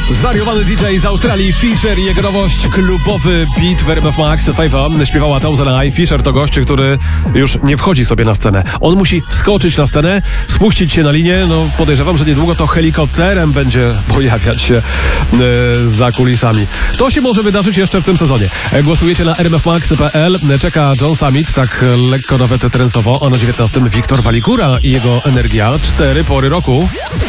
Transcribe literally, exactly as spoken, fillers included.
Zwariowany D J z Australii, Fisher i jego nowość, klubowy beat w R M F Max, Favor, śpiewała Thousand Eye. Fisher to gość, który już nie wchodzi sobie na scenę. On musi wskoczyć na scenę, spuścić się na linię, no podejrzewam, że niedługo to helikopterem będzie pojawiać się e, za kulisami. To się może wydarzyć jeszcze w tym sezonie. E, głosujecie na r m f max kropka p l. Czeka John Summit, tak lekko nawet trensowo, a na dziewiętnastym Wiktor Walikura i jego energia. Cztery pory roku.